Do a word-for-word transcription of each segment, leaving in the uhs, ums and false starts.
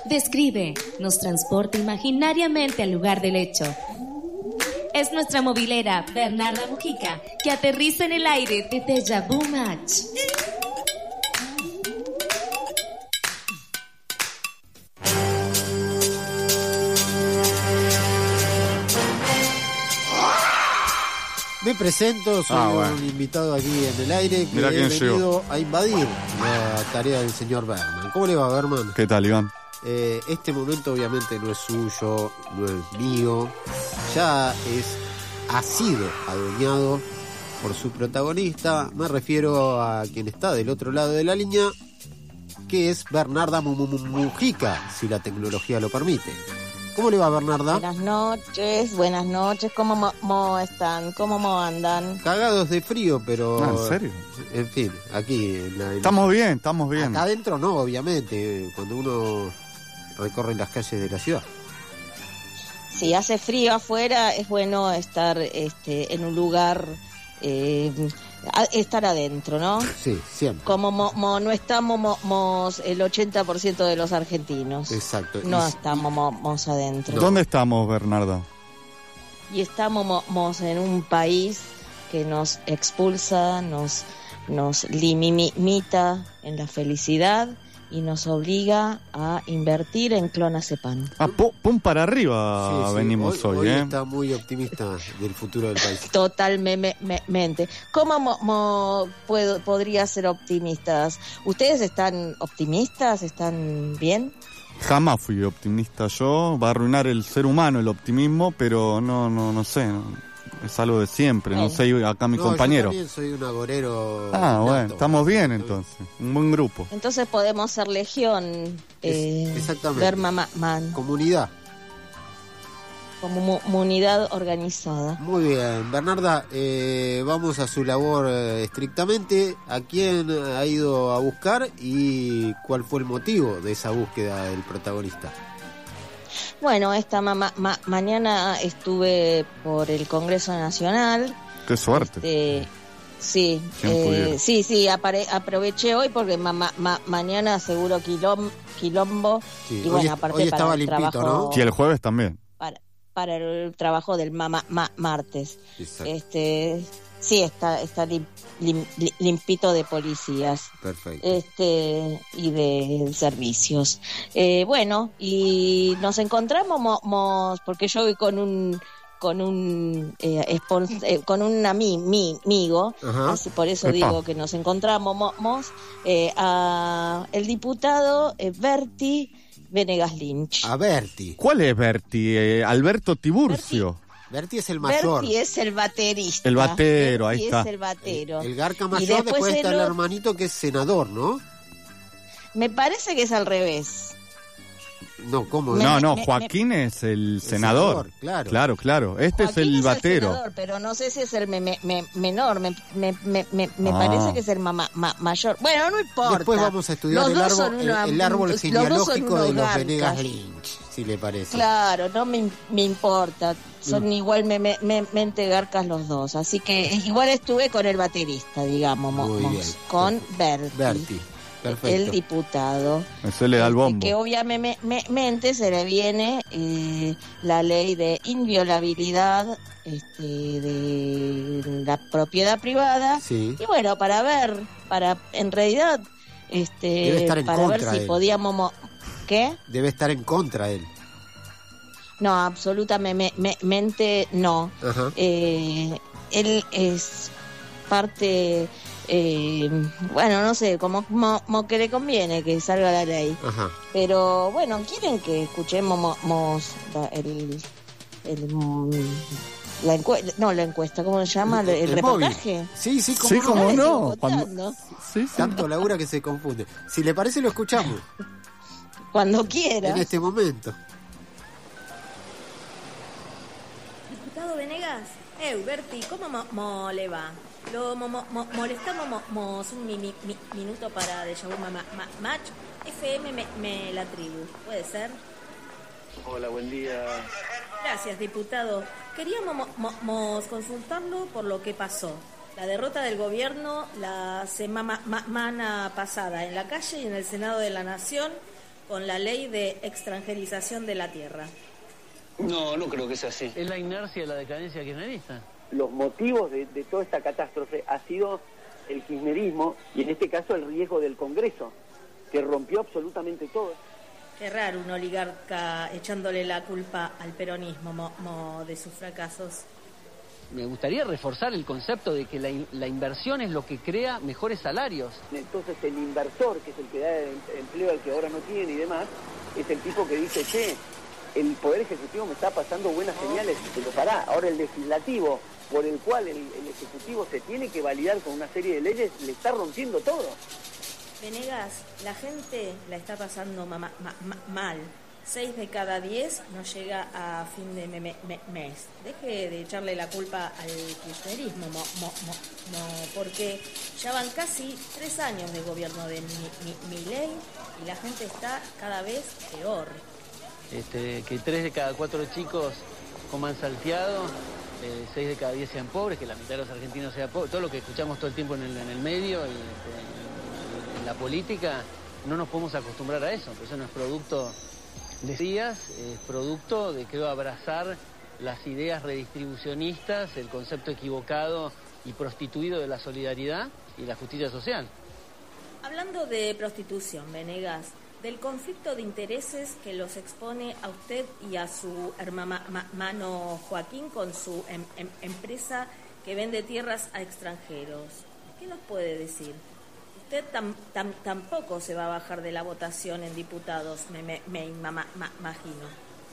Describe, nos transporta imaginariamente al lugar del hecho. Es nuestra movilera, Bernarda Mujica, que aterriza en el aire de Deja Vu Match. Me presento, soy Ah, un bueno. invitado aquí en el aire que Mirá he quién venido llegó. a invadir la tarea del señor Berman. ¿Cómo le va, Berman? ¿Qué tal, Iván? Eh, este momento obviamente no es suyo, no es mío, ya es, ha sido adueñado por su protagonista. Me refiero a quien está del otro lado de la línea, que es Bernarda Mu- Mu- Mu- Mujica, si la tecnología lo permite. ¿Cómo le va, Bernarda? Buenas noches, buenas noches. ¿Cómo mo, mo están? ¿Cómo mo andan? Cagados de frío, pero... Ah, ¿en serio? En fin, aquí... En la, en Estamos bien, estamos bien. Acá adentro no, obviamente, cuando uno recorre las calles de la ciudad. Si hace frío afuera, es bueno estar este, en un lugar, eh, a- estar adentro, ¿no? Sí, siempre. Como mo, mo- no estamos mo- mos el ochenta por ciento de los argentinos. Exacto. No Y- estamos mo- mos adentro. ¿Dónde estamos, Bernarda? Y estamos mo- mos en un país que nos expulsa, nos, nos limita en la felicidad y nos obliga a invertir en clonazepam. Ah, pu- pum para arriba Sí, sí, venimos hoy, hoy ¿eh? está muy optimista del futuro del país. Totalmente. ¿Cómo mo- mo- puedo, podría ser optimistas? ¿Ustedes están optimistas? ¿Están bien? Jamás fui optimista yo. Va a arruinar el ser humano el optimismo, pero no, no, no sé. no- Es algo de siempre. No Bueno. sé, acá mi No, compañero. Yo también soy un agorero. Ah, nato. bueno, estamos bien entonces. Un buen grupo. Entonces podemos ser legión. Es- Eh, exactamente. Ver mamá man, Comunidad. como mu- unidad organizada. Muy bien. Bernarda, eh, vamos a su labor eh, estrictamente. ¿A quién ha ido a buscar y cuál fue el motivo de esa búsqueda del protagonista? Bueno, esta ma- ma- mañana estuve por el Congreso Nacional. Qué suerte. Este, sí, ¿Quién pudiera? eh, sí, sí, apare- aproveché hoy porque ma- ma- ma- mañana seguro quilom- quilombo. Sí, Y hoy, bueno, es- aparte hoy para estaba el limpito, trabajo- Y el jueves también. para, para el trabajo del mama, ma- martes. ¿no? Exacto. Este, sí, está, está lim- lim- li- limpito de policías. Perfecto. Este y de servicios. Eh, bueno, y nos encontramos mo- mos- porque yo voy con un con un eh, spons- eh, con un ami- mi- amigo, Ajá. así por eso Epa. digo que nos encontramos mo- mos, eh, a el diputado eh, Berti Venegas Lynch. A Berti. ¿Cuál es Berti? Eh, Alberto Tiburcio. Berti es el mayor. Berti es el baterista. El batero, Berti ahí está. es el batero. El Garca Y mayor, después, está el otro- hermanito que es senador, ¿no? Me parece que es al revés. No, ¿cómo? Me- No, me- no, me- Joaquín es el El senador. senador, claro. Claro, claro. Este Joaquín es el batero. senador, pero no sé si es el me- me- me- menor, me, me, me, me- me Ah. parece que es el ma- ma- mayor. Bueno, no importa. Después vamos a estudiar Los el dos árbol, son el, una- el árbol los dos son genealógico unos de los garcas. Venegas Lynch, si le parece. Claro, no me, me importa. Son Mm. igual me, me, me- mente garcas los dos. Así que igual estuve con el baterista, digamos, mo- Muy mos, bien. con Berti, Berti, perfecto. el diputado. Ese le da el Este, bombo. que obviamente se le viene eh, la ley de inviolabilidad este, de la propiedad privada. Sí. Y bueno, para ver, para en realidad, Debe este, estar en para ver contra si él. podíamos... mo- ¿Qué? Debe estar en contra él. No, absolutamente no. Ajá. Eh, él es parte... eh, bueno, no sé, como, como, como que le conviene que salga la ley. Ajá. Pero bueno, ¿quieren que escuchemos mo- mos- la- el, el, mm, la encuesta? No, la encuesta, ¿cómo se llama? El, el móvil. reportaje. Sí, sí, como Sí, no. cómo Ahora no. estoy Cuando- votando. Sí, sí. Tanto labura que se confunde. Si le parece, lo escuchamos Cuando quiera. en este momento. Diputado Venegas, eh, Berti, ¿cómo mo, mo le va? Lo mo, mo, mo- molestamos mo- mos un mi- mi- mi- minuto para Deja Vu ma- ma- Match. F M me, me la tribu, ¿puede ser? Hola, buen día. Gracias, diputado. Queríamos mo- mo- mos consultarlo por lo que pasó. La derrota del gobierno la semana ma- mana pasada en la calle y en el Senado de la Nación con la ley de extranjerización de la tierra. No, no creo que sea así. Es la inercia de la decadencia kirchnerista. Los motivos de, de toda esta catástrofe ha sido el kirchnerismo y en este caso el riesgo del Congreso, que rompió absolutamente todo. Qué raro un oligarca echándole la culpa al peronismo mo, mo de sus fracasos. Me gustaría reforzar el concepto de que la, la inversión es lo que crea mejores salarios. Entonces el inversor, que es el que da el empleo al que ahora no tiene y demás, es el tipo que dice, che, el Poder Ejecutivo me está pasando buenas señales y se lo pará. Ahora el legislativo, por el cual el, el Ejecutivo se tiene que validar con una serie de leyes, le está rompiendo todo. Venegas, la gente la está pasando ma ma ma mal. Seis de cada diez no llega a fin de me me mes. Deje de echarle la culpa al kirchnerismo, mo mo mo mo, porque ya van casi tres años de gobierno de mi, mi, Milei y la gente está cada vez peor. Este, que tres de cada cuatro chicos coman salteado, eh, seis de cada diez sean pobres, que la mitad de los argentinos sean pobres, todo lo que escuchamos todo el tiempo en el, en el medio, en, en, en la política, no nos podemos acostumbrar a eso, eso no es producto de días, es producto de, creo, abrazar las ideas redistribucionistas, el concepto equivocado y prostituido de la solidaridad y la justicia social. Hablando de prostitución, Venegas, del conflicto de intereses que los expone a usted y a su hermano Joaquín con su em, em, empresa que vende tierras a extranjeros. ¿Qué nos puede decir? Usted tam, tam, tampoco se va a bajar de la votación en diputados, me, me, me ma, ma, ma, imagino.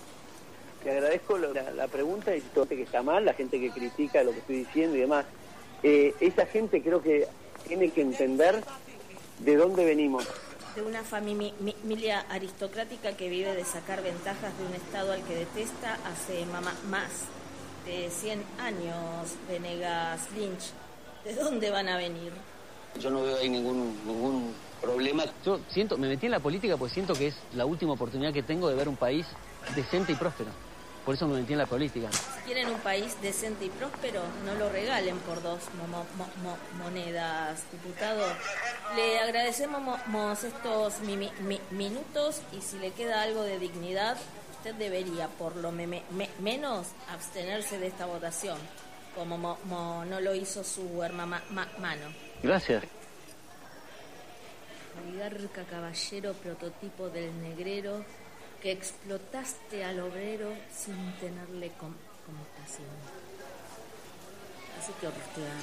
Te agradezco la, la pregunta y todo que está mal, la gente que critica lo que estoy diciendo y demás. Eh, esa gente creo que tiene que entender de dónde venimos. De una familia aristocrática que vive de sacar ventajas de un Estado al que detesta hace mamá, más de cien años, Venegas Lynch. ¿De dónde van a venir? Yo no veo ahí ningún ningún problema. Yo siento, me metí en la política porque siento que es la última oportunidad que tengo de ver un país decente y próspero. Por eso me metí en la política. Si quieren un país decente y próspero, no lo regalen por dos mo mo mo monedas, diputado. Le agradecemos estos mi mi mi minutos y si le queda algo de dignidad, usted debería, por lo me me menos, abstenerse de esta votación, como mo mo no lo hizo su hermano ma mano. Gracias. Oligarca caballero prototipo del negrero que explotaste al obrero sin tenerle com compasión. Así que ortear.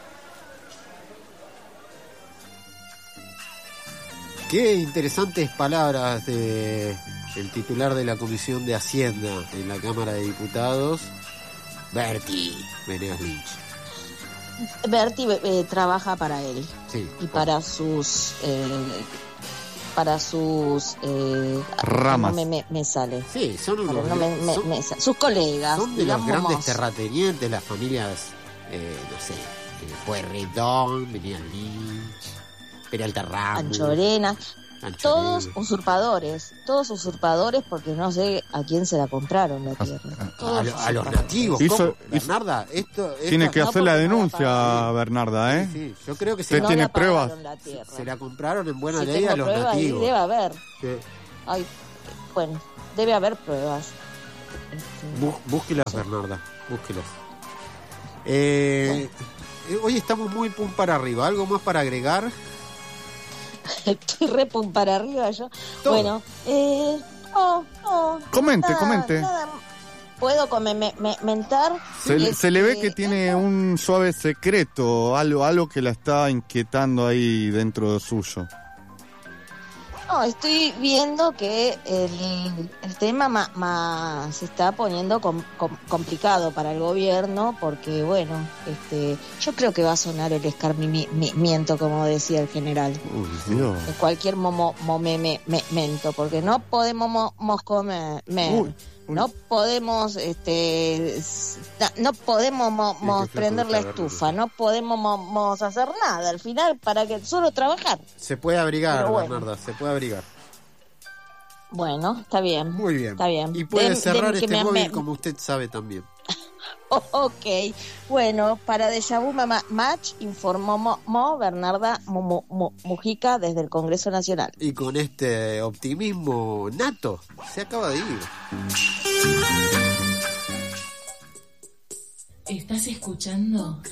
Qué interesantes palabras de el titular de la Comisión de Hacienda en la Cámara de Diputados, Berti Venegas Lynch. Berti eh, trabaja para él, sí, y para sus eh, para sus eh, ramas. No me, me, me sale. Sí, son unos, no me, me, son, me, sus colegas. Son de los grandes vamos. terratenientes, las familias, eh, no sé, eh, Pueyrredón, Venegas Lynch, Peralta Ramos, Anchorena. Anchorena. Todos usurpadores, todos usurpadores porque no sé a quién se la compraron la tierra. A, a, a los nativos. Hizo, ¿Cómo? hizo, Bernarda, esto, tiene esto, que no hacer la denuncia, la Bernarda, ¿eh? Sí, sí, yo creo que se no tiene la pruebas. La tierra. Se la compraron en buena si ley a los pruebas, nativos. Debe haber. Sí. Ay, bueno, debe haber pruebas. Este... Bú, búsquelas, sí. Bernarda, búsquelas. Eh, bueno. Hoy estamos muy pum para arriba. ¿Algo más para agregar? Estoy re pum para arriba yo. Todo. Bueno, eh, oh, oh, comente, nada, comente. Nada. ¿Puedo comentar? Se, este, se le ve que tiene esto... un suave secreto, algo, algo que la está inquietando ahí dentro suyo. No, estoy viendo que el, el tema ma, ma, se está poniendo com, com, complicado para el gobierno porque, bueno, este, yo creo que va a sonar el escarmiento, como decía el general. Uy, Dios. De cualquier mo, mo, me, me, momento, porque no podemos mo, mos comer, me, uy, uy. no podemos, este, no podemos mo, mo, prender la estufa, no podemos mo, mo, hacer nada. Al final, para que solo trabajar. Se puede abrigar, bueno. Bernarda, se puede abrigar. Bueno, está bien. Muy bien. Está bien. Y puede de, cerrar de, este me, móvil me... como usted sabe también. Ok, bueno, para Deja Vu Mamá Match informó Mo, Mo Bernarda Mo, Mo, Mo, Mujica desde el Congreso Nacional. Y con este optimismo nato, se acaba de ir. ¿Estás escuchando?